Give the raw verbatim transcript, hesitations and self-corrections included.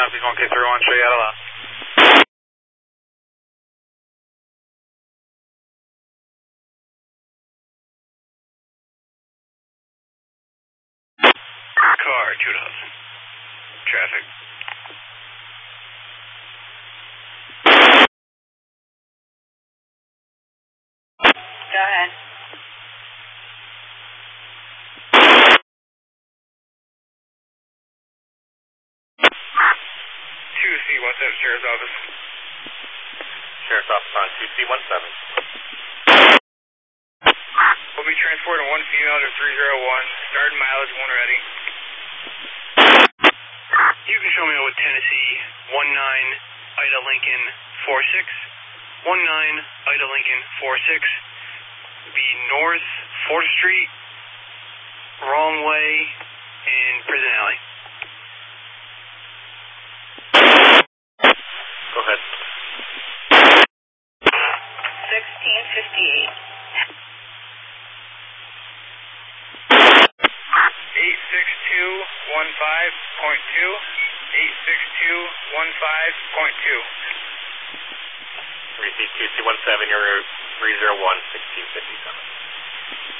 Southeast one K three one, show you out of line. Car, two to Hudson. Traffic. Go ahead. two C one seven, Sheriff's Office. Sheriff's Office on two C one seven. We'll be transporting one female to three zero one. Starting mileage when ready. You can show me with Tennessee one nine Ida Lincoln four six. one nine Ida Lincoln four six. Be north fourth Street, wrong way, and Prison Alley. Go ahead. sixteen fifty-eight. eight six two one five point two. eight six two one five point two. Receive two C one seven, you're three zero one, sixteen fifty-seven.